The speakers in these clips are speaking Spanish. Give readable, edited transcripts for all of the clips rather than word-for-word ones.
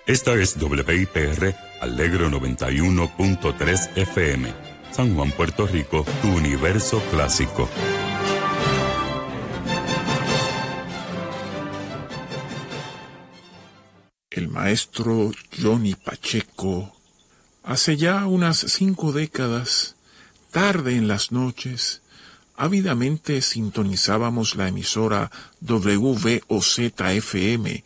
Esta es WIPR Alegro 91.3 FM. San Juan, Puerto Rico, tu universo clásico. El maestro Johnny Pacheco, hace ya unas 5 décadas, tarde en las noches, ávidamente sintonizábamos la emisora WVOZ-FM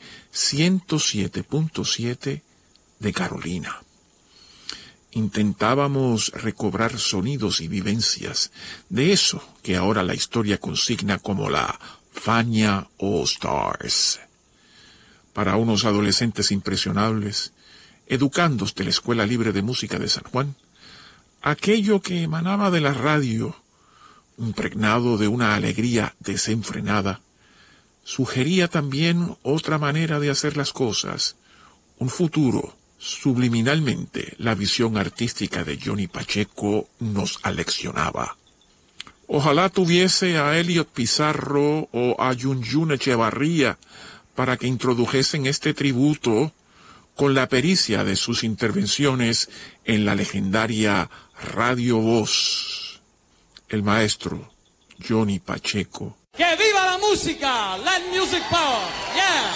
107.7 de Carolina. Intentábamos recobrar sonidos y vivencias de eso que ahora la historia consigna como la Fania All Stars. Para unos adolescentes impresionables, educandos de la Escuela Libre de Música de San Juan, aquello que emanaba de la radio, impregnado de una alegría desenfrenada, sugería también otra manera de hacer las cosas, un futuro. Subliminalmente, la visión artística de Johnny Pacheco nos aleccionaba. Ojalá tuviese a Elliot Pizarro o a Yun Echevarría para que introdujesen este tributo con la pericia de sus intervenciones en la legendaria Radio Voz. El maestro Johnny Pacheco. ¡Que viva la música! Let music power! Yeah!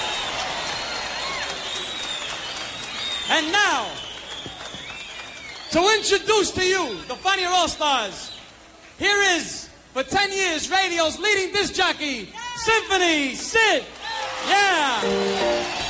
And now, to introduce to you the Fania All Stars, here is, for 10 years, radio's leading disc jockey, Symphony Sid. Yeah!